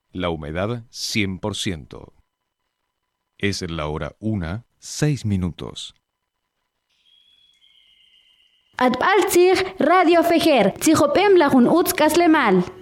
La humedad 100%. Es la hora 1:06. Atbaltzig Radio Fejer, Tzijopem Lajun Utz Kaslemal.